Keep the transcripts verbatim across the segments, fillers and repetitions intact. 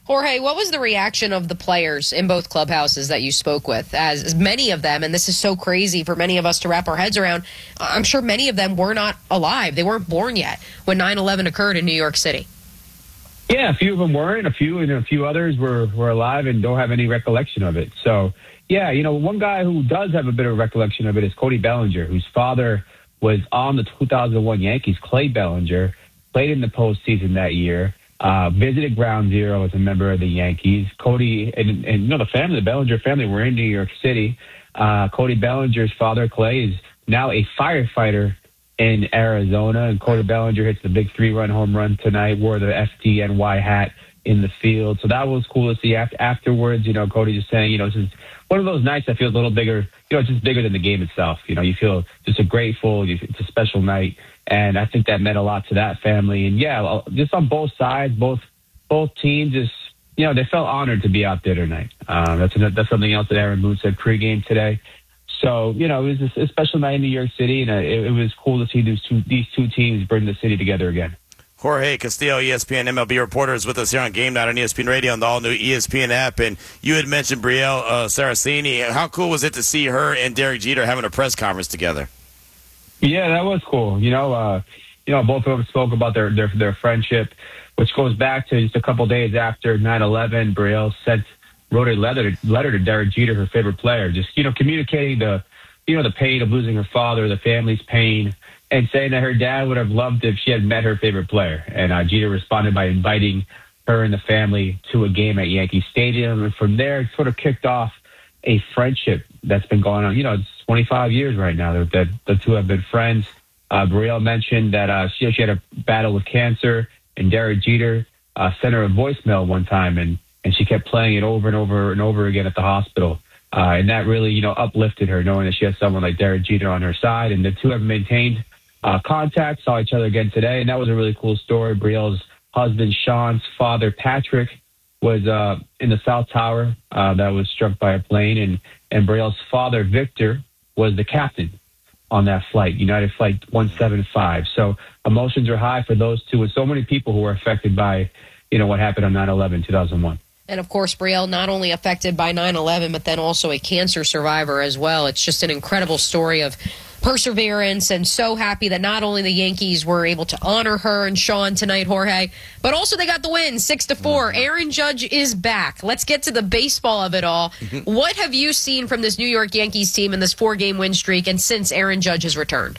Jorge, what was the reaction of the players in both clubhouses that you spoke with? As, as many of them, and this is so crazy for many of us to wrap our heads around, I'm sure many of them were not alive. They weren't born yet when nine eleven occurred in New York City. Yeah, a few of them weren't. A few and a few others were, were alive and don't have any recollection of it. So, yeah, you know, one guy who does have a bit of recollection of it is Cody Bellinger, whose father was on the two thousand one Yankees. Clay Bellinger played in the postseason that year. Uh, visited Ground Zero as a member of the Yankees. Cody and, and you know the family, the Bellinger family, were in New York City. Uh, Cody Bellinger's father, Clay, is now a firefighter in Arizona, and Cody Bellinger hits the big three-run home run tonight. Wore the F D N Y hat in the field, so that was cool to see. Afterwards, you know, Cody just saying, you know, this is one of those nights that feels a little bigger. You know, it's just bigger than the game itself. You know, you feel just a grateful. It's a special night. And I think that meant a lot to that family. And, yeah, just on both sides, both both teams, just, you know, they felt honored to be out there tonight. Uh, that's that's something else that Aaron Boone said pregame today. So, you know, it was a special night in New York City, and it, it was cool to see these two, these two teams bring the city together again. Jorge Castillo, E S P N M L B reporter, is with us here on Game Night on E S P N Radio and the all-new E S P N app. And you had mentioned Brielle uh, Saraceni. How cool was it to see her and Derek Jeter having a press conference together? Yeah, that was cool. You know, uh, you know, both of them spoke about their, their their friendship, which goes back to just a couple days after nine eleven. Brielle sent wrote a letter letter to Derek Jeter, her favorite player, just you know, communicating the you know the pain of losing her father, the family's pain, and saying that her dad would have loved if she had met her favorite player. And uh, Jeter responded by inviting her and the family to a game at Yankee Stadium, and from there, it sort of kicked off a friendship that's been going on. You know, it's twenty-five years right now that the two have been friends. Uh, Brielle mentioned that uh, she, she had a battle with cancer, and Derek Jeter uh, sent her a voicemail one time, and, and she kept playing it over and over and over again at the hospital. Uh, and that really, you know, uplifted her, knowing that she has someone like Derek Jeter on her side. And the two have maintained uh, contact, saw each other again today, and that was a really cool story. Brielle's husband, Sean's father, Patrick, was uh, in the South Tower uh, that was struck by a plane, and, and Brielle's father, Victor, was the captain on that flight, United Flight one seventy-five. So emotions are high for those two, and so many people who were affected by, you know, what happened on nine eleven, two thousand one. And, of course, Brielle not only affected by nine eleven, but then also a cancer survivor as well. It's just an incredible story of perseverance, and so happy that not only the Yankees were able to honor her and Sean tonight, Jorge, but also they got the win, six to four. Aaron Judge is back. Let's get to the baseball of it all. What have you seen from this New York Yankees team in this four-game win streak and since Aaron Judge has returned?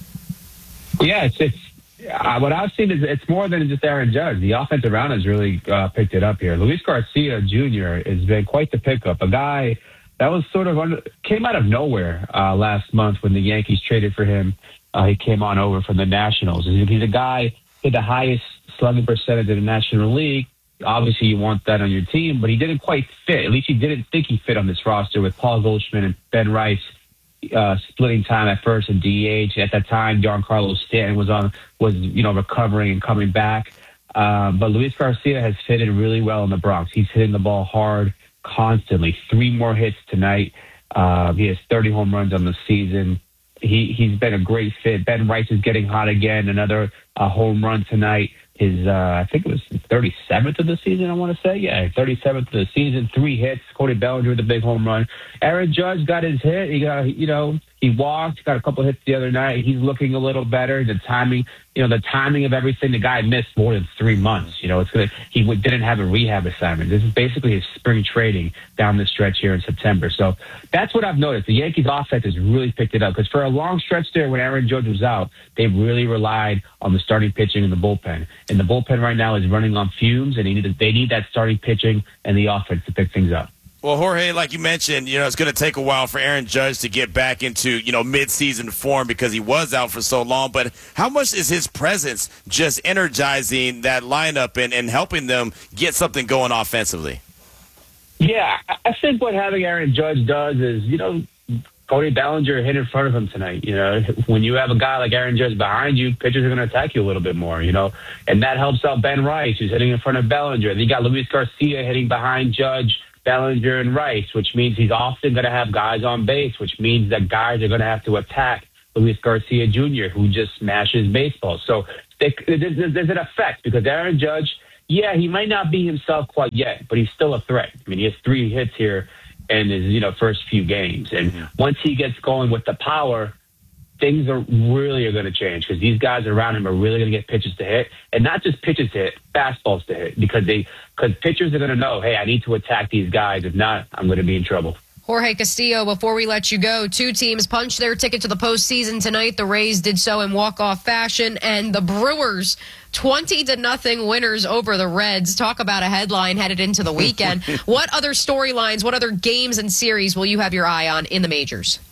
Yeah, it's, it's uh, what I've seen is it's more than just Aaron Judge. The offensive round has really uh, picked it up here. Luis Garcia Junior has been quite the pickup, a guy that was sort of under, came out of nowhere uh, last month when the Yankees traded for him. Uh, he came on over from the Nationals. He's a guy with the highest slugging percentage in the National League. Obviously, you want that on your team, but he didn't quite fit. At least he didn't think he fit on this roster with Paul Goldschmidt and Ben Rice uh, splitting time at first and D H. At that time, Giancarlo Stanton was on was you know recovering and coming back. Uh, but Luis Garcia has fitted really well in the Bronx. He's hitting the ball hard constantly. Three more hits tonight. Uh, he has thirty home runs on the season. He, he's been a great fit. Ben Rice is getting hot again. Another uh, home run tonight. His, uh, I think it was thirty-seventh of the season, I want to say. Yeah, thirty-seventh of the season. Three hits. Cody Bellinger with a big home run. Aaron Judge got his hit. He got, you know, he walked, got a couple hits the other night. He's looking a little better. The timing, you know, the timing of everything. The guy missed more than three months. You know, it's good. He didn't have a rehab assignment. This is basically his spring training down the stretch here in September. So that's what I've noticed. The Yankees offense has really picked it up because for a long stretch there when Aaron Judge was out, they really relied on the starting pitching and the bullpen. And the bullpen right now is running on fumes, and they need, they need that starting pitching and the offense to pick things up. Well, Jorge, like you mentioned, you know, it's going to take a while for Aaron Judge to get back into, you know, mid-season form because he was out for so long. But how much is his presence just energizing that lineup and, and helping them get something going offensively? Yeah, I think what having Aaron Judge does is, you know, Cody Bellinger hit in front of him tonight. You know, when you have a guy like Aaron Judge behind you, pitchers are going to attack you a little bit more, you know, and that helps out Ben Rice, who's hitting in front of Bellinger. Then you got Luis Garcia hitting behind Judge, Bellinger, and Rice, which means he's often going to have guys on base, which means that guys are going to have to attack Luis Garcia Junior, who just smashes baseballs. So they, there's, there's an effect because Aaron Judge, yeah, he might not be himself quite yet, but he's still a threat. I mean, he has three hits here in his, you know, first few games. And mm-hmm. once he gets going with the power, things are really are going to change because these guys around him are really going to get pitches to hit, and not just pitches to hit, fastballs to hit, because they because pitchers are going to know, hey, I need to attack these guys. If not, I'm going to be in trouble. Jorge Castillo, before we let you go, two teams punched their ticket to the postseason tonight. The Rays did so in walk-off fashion, and the Brewers, twenty to nothing winners over the Reds. Talk about a headline headed into the weekend. What other storylines, what other games and series will you have your eye on in the majors?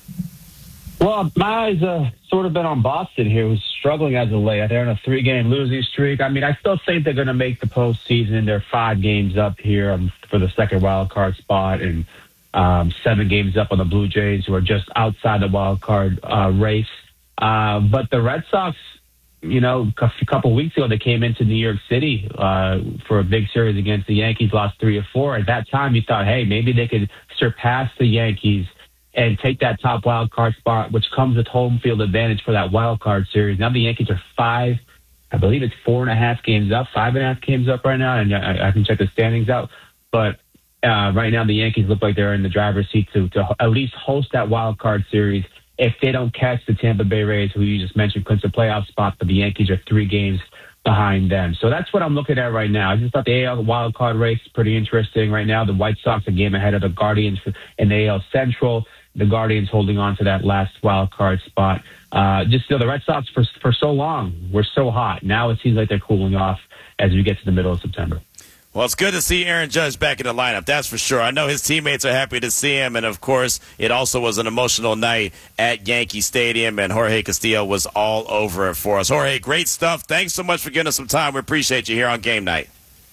Well, my eyes uh, sort of been on Boston here, who's struggling as of late. They're on a three-game losing streak. I mean, I still think they're going to make the postseason. They're five games up here um, for the second wild card spot, and um, seven games up on the Blue Jays, who are just outside the wild card uh, race. Uh, but the Red Sox, you know, a couple weeks ago, they came into New York City uh, for a big series against the Yankees, lost three or four. At that time, you thought, hey, maybe they could surpass the Yankees and take that top wild card spot, which comes with home field advantage for that wild card series. Now the Yankees are five, I believe it's four and a half games up, five and a half games up right now, and I, I can check the standings out. But uh, right now the Yankees look like they're in the driver's seat to, to at least host that wild card series. If they don't catch the Tampa Bay Rays, who you just mentioned, clinch a playoff spot, but the Yankees are three games behind them. So that's what I'm looking at right now. I just thought the A L wild card race is pretty interesting right now. The White Sox a game ahead of the Guardians in the A L Central. The Guardians holding on to that last wild card spot. Uh, just, you know, the Red Sox for for so long were so hot. Now it seems like they're cooling off as we get to the middle of September. Well, it's good to see Aaron Judge back in the lineup, that's for sure. I know his teammates are happy to see him, and, of course, it also was an emotional night at Yankee Stadium, and Jorge Castillo was all over it for us. Jorge, great stuff. Thanks so much for giving us some time. We appreciate you here on Game Night.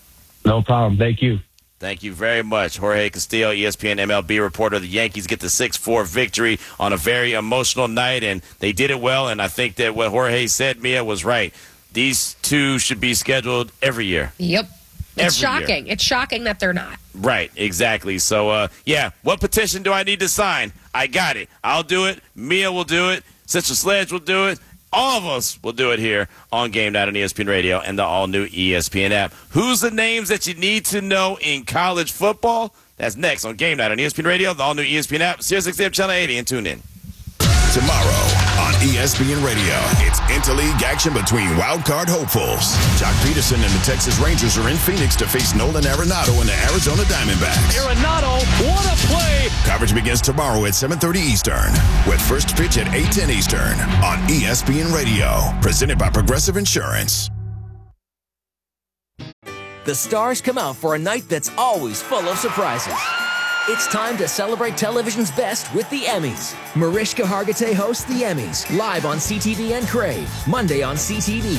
No problem. Thank you. Thank you very much. Jorge Castillo, E S P N M L B reporter. The Yankees get the six four victory on a very emotional night, and they did it well, and I think that what Jorge said, Mia, was right. These two should be scheduled every year. Yep. It's Every shocking. Year. It's shocking that they're not. Right, exactly. So, uh, yeah, what petition do I need to sign? I got it. I'll do it. Mia will do it. Sister Sledge will do it. All of us will do it here on Game Night on E S P N Radio and the all-new E S P N app. Who's the names that you need to know in college football? That's next on Game Night on E S P N Radio, the all-new E S P N app, Sirius X M Channel eighty, and tune in. Tomorrow on E S P N Radio, it's interleague action between wildcard hopefuls. Jock Peterson and the Texas Rangers are in Phoenix to face Nolan Arenado and the Arizona Diamondbacks. Arenado, what a play! Coverage begins tomorrow at seven thirty Eastern, with first pitch at eight ten Eastern on E S P N Radio, presented by Progressive Insurance. The stars come out for a night that's always full of surprises. It's time to celebrate television's best with the Emmys. Mariska Hargitay hosts the Emmys, live on C T V and Crave, Monday on C T V.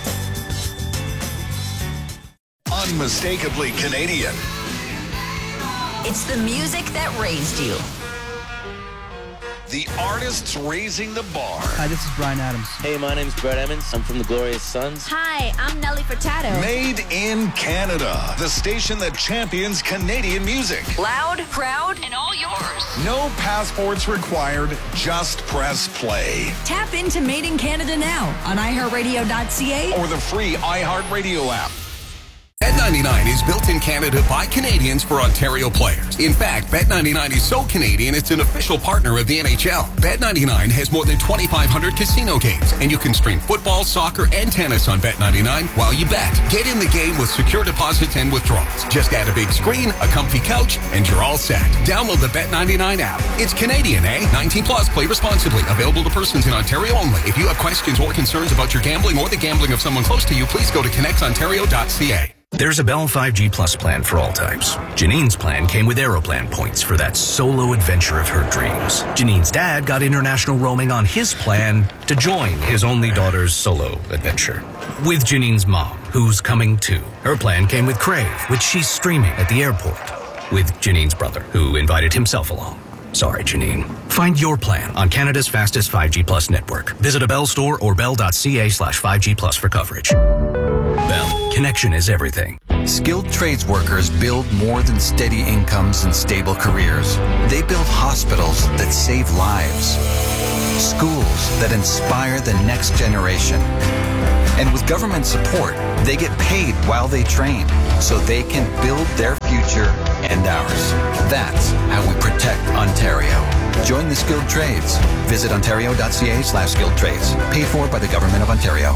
Unmistakably Canadian. It's the music that raised you. The artists raising the bar. Hi, this is Bryan Adams. Hey, my name's Brett Emmons. I'm from the Glorious Sons. Hi, I'm Nelly Furtado. Made in Canada, the station that champions Canadian music. Loud, proud, and all yours. No passports required, just press play. Tap into Made in Canada now on i heart radio dot c a or the free iHeartRadio app. Bet ninety-nine is built in Canada by Canadians for Ontario players. In fact, Bet ninety-nine is so Canadian it's an official partner of the N H L. Bet ninety-nine has more than twenty-five hundred casino games, and you can stream football, soccer, and tennis on Bet ninety-nine while you bet. Get in the game with secure deposits and withdrawals. Just add a big screen, a comfy couch, and you're all set. Download the Bet ninety-nine app. It's Canadian, eh? nineteen plus, play responsibly. Available to persons in Ontario only. If you have questions or concerns about your gambling or the gambling of someone close to you, please go to connect ontario dot c a. There's a Bell five G Plus plan for all types. Janine's plan came with Aeroplan points for that solo adventure of her dreams. Janine's dad got international roaming on his plan to join his only daughter's solo adventure. With Janine's mom, who's coming too. Her plan came with Crave, which she's streaming at the airport. With Janine's brother, who invited himself along. Sorry, Janine. Find your plan on Canada's fastest five G Plus network. Visit a Bell store or bell dot c a slash five G plus for coverage. Bell. Connection is everything. Skilled trades workers build more than steady incomes and stable careers. They build hospitals that save lives, schools that inspire the next generation. And with government support, They get paid while they train so they can build their future and ours. That's how we protect Ontario. Join the skilled trades. Visit ontario.ca slash skilled trades. Paid for by the Government of Ontario.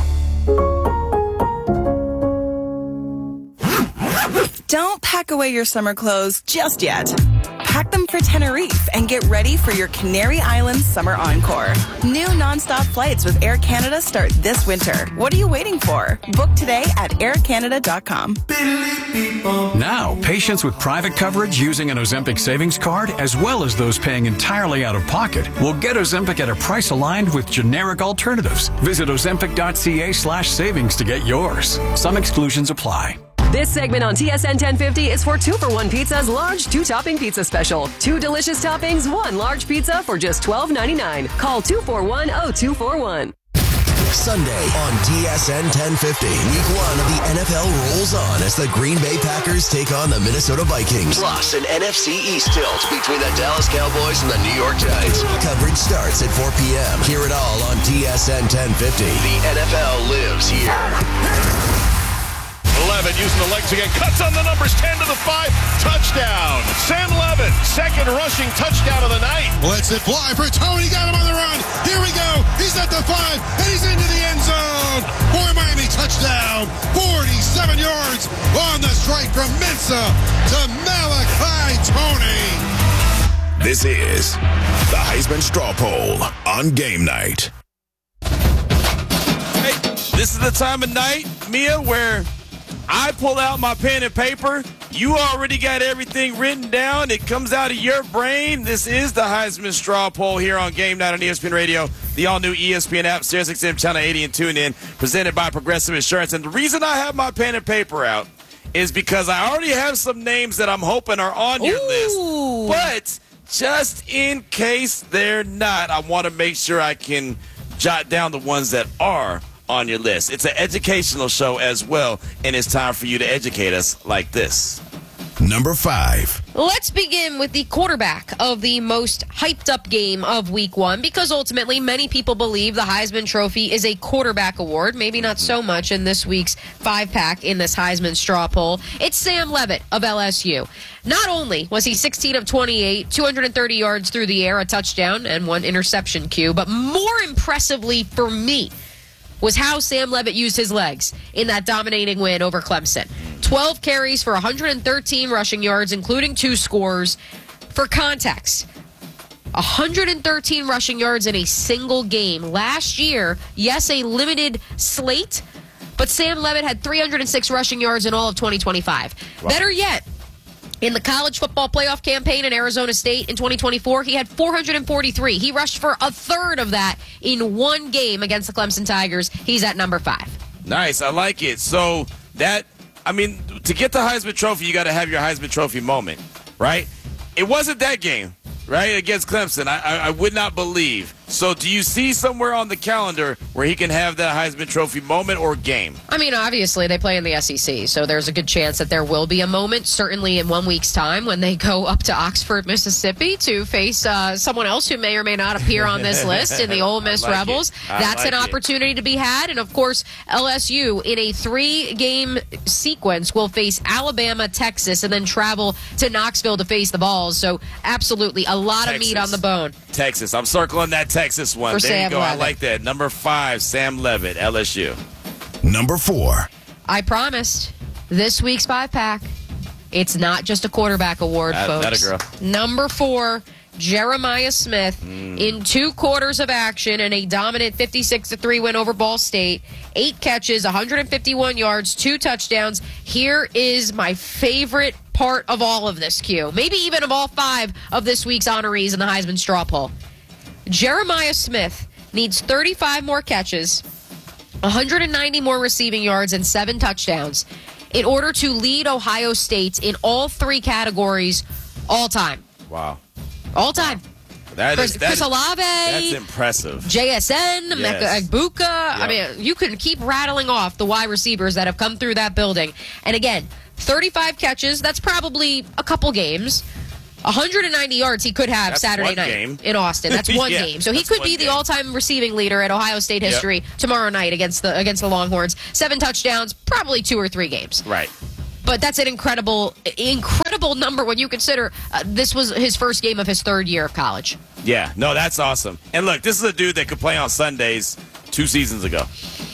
Don't pack away your summer clothes just yet. Pack them for Tenerife and get ready for your Canary Islands Summer Encore. New nonstop flights with Air Canada start this winter. What are you waiting for? Book today at air canada dot com. Now, patients with private coverage using an Ozempic savings card, as well as those paying entirely out of pocket, will get Ozempic at a price aligned with generic alternatives. Visit ozempic.ca slash savings to get yours. Some exclusions apply. This segment on T S N ten fifty is for two for one Pizza's large two-topping pizza special. Two delicious toppings, one large pizza for just twelve ninety-nine. Call two four one, oh two four one. Sunday on T S N ten fifty. Week one of the N F L rolls on as the Green Bay Packers take on the Minnesota Vikings. Plus, an N F C East tilt between the Dallas Cowboys and the New York Giants. Coverage starts at four p.m. Hear it all on T S N ten fifty. The N F L lives here. Levin using the legs again, cuts on the numbers, ten to the five, touchdown. Sam Levin, second rushing touchdown of the night. Let's it fly for Tony, got him on the run. Here we go, he's at the five, and he's into the end zone. For Miami, touchdown, forty-seven yards on the strike from Mensa to Malachi Tony. This is the Heisman Straw Poll on game night. Hey, this is the time of night, Mia, where I pull out my pen and paper. You already got everything written down. It comes out of your brain. This is the Heisman Straw Poll here on Game Night on E S P N Radio, the all-new E S P N app, Sirius X M Channel eighty, and tune in, presented by Progressive Insurance. And the reason I have my pen and paper out is because I already have some names that I'm hoping are on your Ooh. list. But just in case they're not, I want to make sure I can jot down the ones that are on your list. It's an educational show as well, and it's time for you to educate us like this. Number five. Let's begin with the quarterback of the most hyped up game of week one, because ultimately many people believe the Heisman Trophy is a quarterback award. Maybe not so much in this week's five pack in this Heisman straw poll. It's Sam Leavitt of L S U. Not only was he sixteen of twenty-eight, two hundred thirty yards through the air, a touchdown, and one interception cue, but more impressively for me was how Sam Leavitt used his legs in that dominating win over Clemson. twelve carries for one hundred thirteen rushing yards, including two scores. For context, one hundred thirteen rushing yards in a single game. Last year, yes, a limited slate, but Sam Leavitt had three hundred six rushing yards in all of twenty twenty-five. Wow. Better yet, in the college football playoff campaign in Arizona State in twenty twenty-four, he had four hundred forty-three. He rushed for a third of that in one game against the Clemson Tigers. He's at number five. Nice. I like it. So that, I mean, to get the Heisman Trophy, you got to have your Heisman Trophy moment, right? It wasn't that game, right, against Clemson. I, I, I would not believe. So do you see somewhere on the calendar where he can have that Heisman Trophy moment or game? I mean, obviously, they play in the S E C, so there's a good chance that there will be a moment, certainly in one week's time, when they go up to Oxford, Mississippi to face uh, someone else who may or may not appear on this list in the Ole Miss like Rebels. That's like an it. opportunity to be had. And, of course, L S U in a three-game sequence will face Alabama, Texas, and then travel to Knoxville to face the Vols. So, absolutely, a lot Texas. of meat on the bone. Texas. I'm circling that Texas one. For there Sam you go. Leavitt. I like that. Number five, Sam Leavitt, L S U. Number four. I promised this week's five-pack, it's not just a quarterback award, That- folks. that a girl. Number four, Jeremiah Smith, Mm. in two quarters of action and a dominant fifty-six to three win over Ball State. Eight catches, one hundred fifty-one yards, two touchdowns. Here is my favorite part of all of this, Q. Maybe even of all five of this week's honorees in the Heisman straw poll. Jeremiah Smith needs thirty-five more catches, one hundred ninety more receiving yards, and seven touchdowns in order to lead Ohio State in all three categories all time. Wow. All time. That Chris, is, that Chris is- Olave. That's impressive. J S N, Yes. Mecca Agbuka. I Yep. mean, you can keep rattling off the wide receivers that have come through that building. And again, thirty-five catches, that's probably a couple games. one hundred ninety yards he could have That's Saturday one night game. in Austin. That's one Yeah, game. So he that's could one be the game. all-time receiving leader at Ohio State history Yep. tomorrow night against the against the Longhorns. Seven touchdowns, probably two or three games. Right. But that's an incredible, incredible number when you consider uh, this was his first game of his third year of college. Yeah, no, that's awesome. And look, this is a dude that could play on Sundays two seasons ago.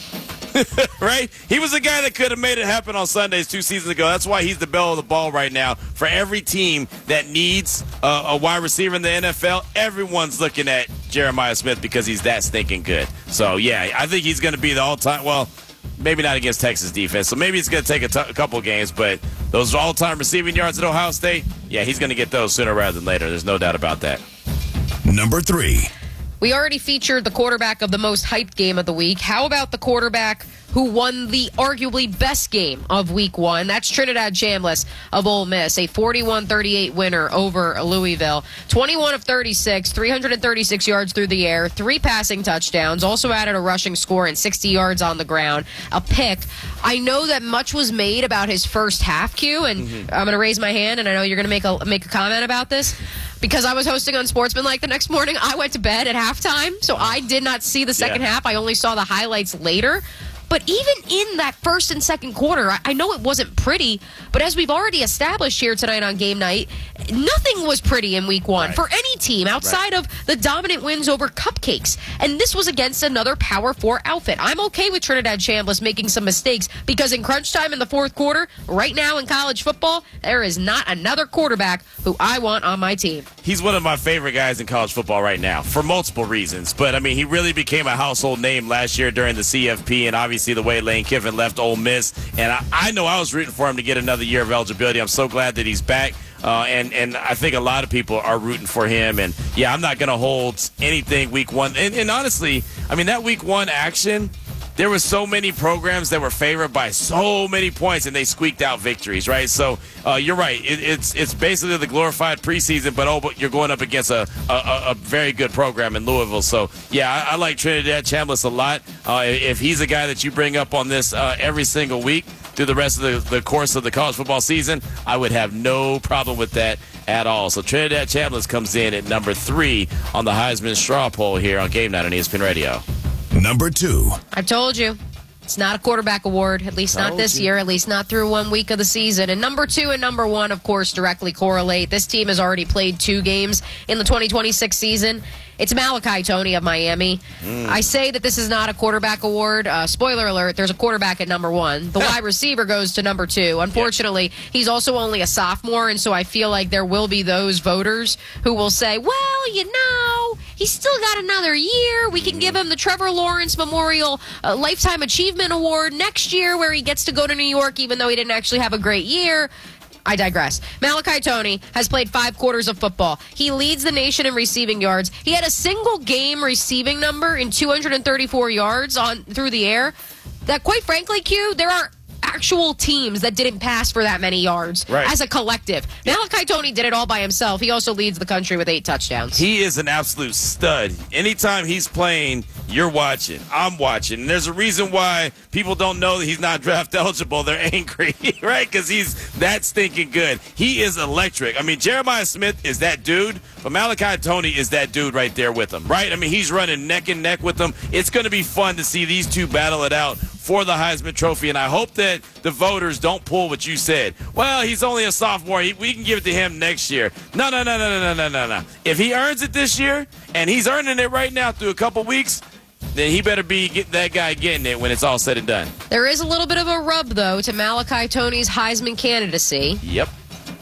Right? He was a guy that could have made it happen on Sundays two seasons ago. That's why he's the belle of the ball right now. For every team that needs uh, a wide receiver in the N F L, everyone's looking at Jeremiah Smith because he's that stinking good. So, yeah, I think he's going to be the all-time, well, maybe not against Texas defense. So maybe it's going to take a, t- a couple games, but those all-time receiving yards at Ohio State, yeah, he's going to get those sooner rather than later. There's no doubt about that. Number three. We already featured the quarterback of the most hyped game of the week. How about the quarterback who won the arguably best game of week one? That's Trinidad Chambliss of Ole Miss, a forty-one thirty-eight winner over Louisville. twenty-one of thirty-six, three hundred thirty-six yards through the air, three passing touchdowns, also added a rushing score and sixty yards on the ground, a pick. I know that much was made about his first half, Q, and mm-hmm. I'm going to raise my hand, and I know you're going to make a make a comment about this. Because I was hosting on Sportsmanlike the next morning, I went to bed at halftime, so I did not see the second Yeah. half. I only saw the highlights later. But even in that first and second quarter, I know it wasn't pretty, but as we've already established here tonight on Game Night, nothing was pretty in week one Right. for any team outside Right. of the dominant wins over Cupcakes. And this was against another Power Four outfit. I'm okay with Trinidad Chambliss making some mistakes because in crunch time in the fourth quarter, right now in college football, there is not another quarterback who I want on my team. He's one of my favorite guys in college football right now for multiple reasons. But, I mean, he really became a household name last year during the C F P and obviously the way Lane Kiffin left Ole Miss. And I, I know I was rooting for him to get another year of eligibility. I'm so glad that he's back. Uh, and, and I think a lot of people are rooting for him. And, yeah, I'm not going to hold anything week one. And, and honestly, I mean, that week one action, there were so many programs that were favored by so many points, and they squeaked out victories, right? So uh, you're right. It, it's it's basically the glorified preseason, but oh, but you're going up against a, a, a very good program in Louisville. So, yeah, I, I like Trinidad Chambliss a lot. Uh, if he's a guy that you bring up on this uh, every single week through the rest of the, the course of the college football season, I would have no problem with that at all. So Trinidad Chambliss comes in at number three on the Heisman straw poll here on Game Night on E S P N Radio. Number two. I've told you. It's not a quarterback award, at least not Told this you. year, at least not through one week of the season. And number two and number one, of course, directly correlate. This team has already played two games in the twenty twenty-six season. It's Malachi Toney of Miami. Mm. I say that this is not a quarterback award. Uh, spoiler alert, there's a quarterback at number one. The wide receiver goes to number two. Unfortunately, yep. he's also only a sophomore, and so I feel like there will be those voters who will say, well, you know, he's still got another year. We can give him the Trevor Lawrence Memorial uh, Lifetime Achievement Award next year where he gets to go to New York even though he didn't actually have a great year. I digress. Malachi Toney has played five quarters of football. He leads the nation in receiving yards. He had a single game receiving number in two hundred thirty-four yards on through the air. That, quite frankly, Q, there are actual teams that didn't pass for that many yards right. as a collective. Malachi Toney did it all by himself. He also leads the country with eight touchdowns. He is an absolute stud. Anytime he's playing, you're watching. I'm watching. And there's a reason why people don't know that he's not draft eligible. They're angry, right? Because he's that stinking good. He is electric. I mean, Jeremiah Smith is that dude, but Malachi Toney is that dude right there with him, right? I mean, he's running neck and neck with them. It's going to be fun to see these two battle it out for the Heisman Trophy, and I hope that the voters don't pull what you said. Well, he's only a sophomore. He, we can give it to him next year. No, no, no, no, no, no, no, no. If he earns it this year, and he's earning it right now through a couple weeks, then he better be get that guy getting it when it's all said and done. There is a little bit of a rub, though, to Malachi Toney's Heisman candidacy. Yep.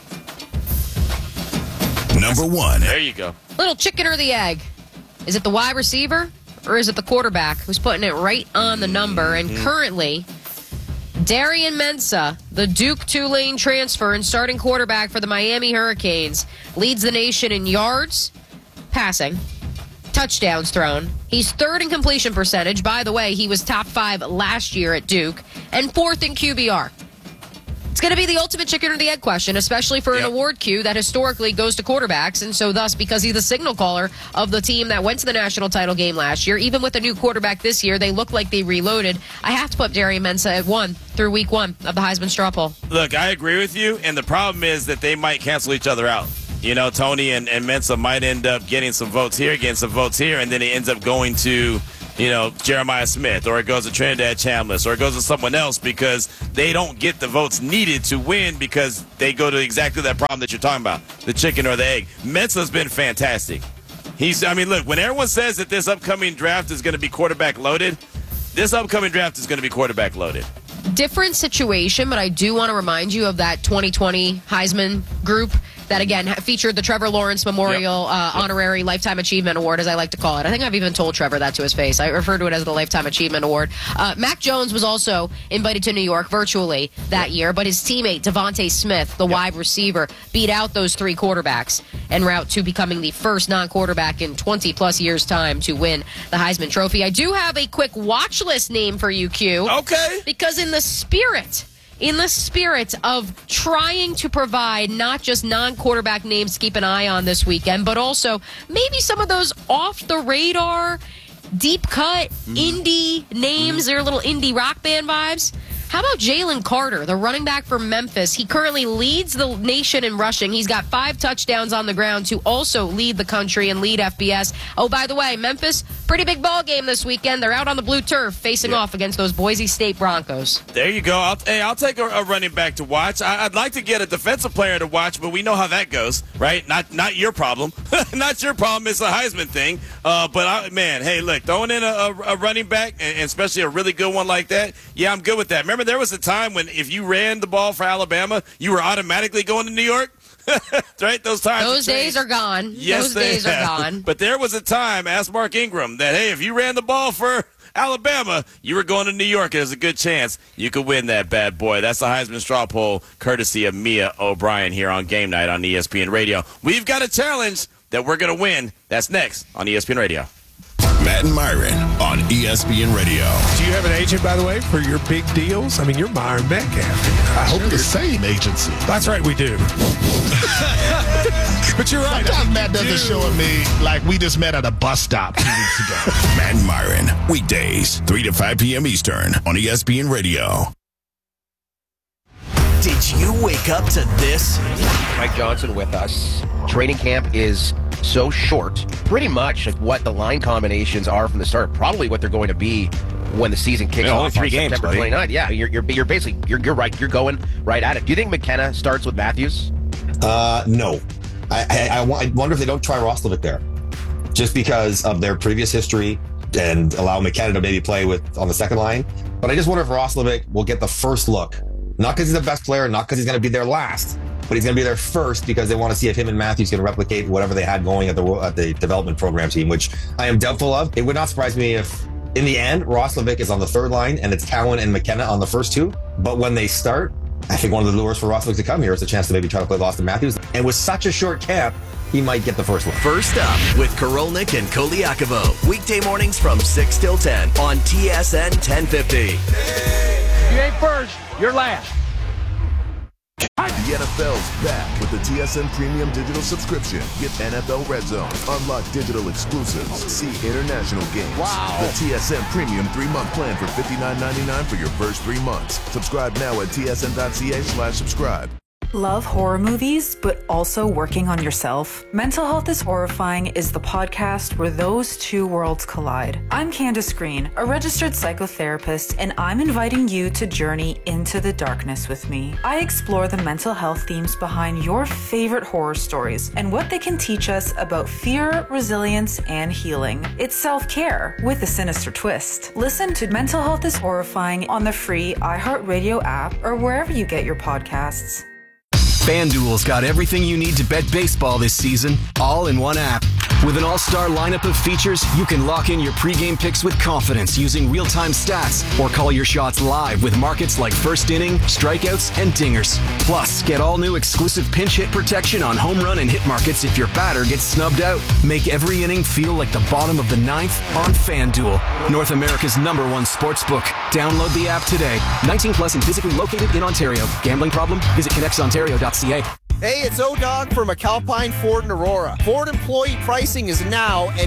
Number one. There you go. Little chicken or the egg? Is it the wide receiver? Or is it the quarterback who's putting it right on the number? And mm-hmm. currently, Darian Mensah, the Duke Tulane transfer and starting quarterback for the Miami Hurricanes, leads the nation in yards, passing, touchdowns thrown. He's third in completion percentage. By the way, he was top five last year at Duke, and fourth in Q B R. It's going to be the ultimate chicken or the egg question, especially for an yep. award queue that historically goes to quarterbacks. And so thus, because he's the signal caller of the team that went to the national title game last year, even with a new quarterback this year, they look like they reloaded. I have to put Darian Mensah at one through week one of the Heisman straw poll. Look, I agree with you, and the problem is that they might cancel each other out. You know, Tony and, and Mensah might end up getting some votes here, getting some votes here, and then it ends up going to, you know, Jeremiah Smith, or it goes to Trinidad Chambliss, or it goes to someone else because they don't get the votes needed to win because they go to exactly that problem that you're talking about, the chicken or the egg. Mensah's been fantastic. He's, I mean, look, when everyone says that this upcoming draft is going to be quarterback loaded, this upcoming draft is going to be quarterback loaded. Different situation, but I do want to remind you of that twenty twenty Heisman group that, again, featured the Trevor Lawrence Memorial yep. Uh, yep. Honorary Lifetime Achievement Award, as I like to call it. I think I've even told Trevor that to his face. I refer to it as the Lifetime Achievement Award. Uh, Mac Jones was also invited to New York virtually that yep. year, but his teammate, Devontae Smith, the yep. wide receiver, beat out those three quarterbacks en route to becoming the first non-quarterback in twenty-plus years' time to win the Heisman Trophy. I do have a quick watch list name for you, Q. Okay. Because in the spirit... In the spirit of trying to provide not just non-quarterback names to keep an eye on this weekend, but also maybe some of those off-the-radar, deep-cut mm. indie names, mm. their little indie rock band vibes. How about Jalen Carter, the running back for Memphis? He currently leads the nation in rushing. He's got five touchdowns on the ground to also lead the country and lead F B S. Oh, by the way, Memphis, pretty big ball game this weekend. They're out on the blue turf facing yeah. off against those Boise State Broncos. There you go. I'll, hey, I'll take a, a running back to watch. I, I'd like to get a defensive player to watch, but we know how that goes, right? Not not your problem. Not your problem. It's a Heisman thing. Uh, but, I, man, hey, look, throwing in a, a, a running back, and especially a really good one like that, yeah, I'm good with that. Remember, there was a time when if you ran the ball for Alabama, you were automatically going to New York? Right? Those times. Those days are gone. Yes, Those days have. are gone. But there was a time, ask Mark Ingram, that, hey, if you ran the ball for Alabama, you were going to New York. There's a good chance you could win that bad boy. That's the Heisman straw poll, courtesy of Mia O'Brien here on Game Night on E S P N Radio. We've got a challenge that we're going to win. That's next on E S P N Radio. Matt and Myron on E S P N Radio. Do you have an agent, by the way, for your big deals? I mean, you're Myron Metcalf. I hope you're the same agency. That's right, we do. But you're right. Sometimes Matt doesn't do. show at me like we just met at a bus stop two weeks ago. Matt and Myron, weekdays, three to five p.m. Eastern on E S P N Radio. Did you wake up to this? Mike Johnson with us. Training camp is so short. Pretty much what the line combinations are from the start. Probably what they're going to be when the season kicks yeah, off only three on games, September twenty-ninth. Yeah, you're, you're you're basically you're you're right. You're going right at it. Do you think McKenna starts with Matthews? Uh, no. I, I, I, I wonder if they don't try Roslovic there, just because of their previous history, and allow McKenna to maybe play with on the second line. But I just wonder if Roslovic will get the first look, not because he's the best player, not because he's going to be there last, but he's going to be there first because they want to see if him and Matthews can replicate whatever they had going at the at the development program team, which I am doubtful of. It would not surprise me if, in the end, Roslovic is on the third line and it's Cowan and McKenna on the first two. But when they start, I think one of the lures for Roslovic to come here is a chance to maybe try to play Austin Matthews. And with such a short camp, he might get the first one. First up with Korolnik and Koliakovo. Weekday mornings from six till ten on T S N ten fifty. If you ain't first, you're last. The N F L's back with the T S N Premium Digital Subscription. Get N F L Red Zone, unlock digital exclusives, see international games. Wow. The T S N Premium three-month plan for fifty-nine ninety-nine for your first three months. Subscribe now at tsn.ca slash subscribe. Love horror movies, but also working on yourself? Mental Health is Horrifying is the podcast where those two worlds collide. I'm Candace Green, a registered psychotherapist, and I'm inviting you to journey into the darkness with me. I explore the mental health themes behind your favorite horror stories and what they can teach us about fear, resilience, and healing. It's self-care with a sinister twist. Listen to Mental Health is Horrifying on the free iHeartRadio app or wherever you get your podcasts. FanDuel's got everything you need to bet baseball this season, all in one app. With an all-star lineup of features, you can lock in your pregame picks with confidence using real-time stats or call your shots live with markets like first inning, strikeouts, and dingers. Plus, get all new exclusive pinch hit protection on home run and hit markets if your batter gets snubbed out. Make every inning feel like the bottom of the ninth on FanDuel, North America's number one sportsbook. Download the app today. nineteen plus and physically located in Ontario. Gambling problem? Visit connects ontario dot c a. Hey, it's O-Dog from McAlpine Ford and Aurora. Ford employee pricing is now, and